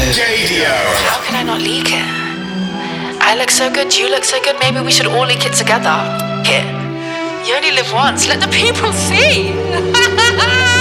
Radio. How can I not leak it? I look so good, you look so good, maybe we should all leak it together. Here. You only live once, let the people see.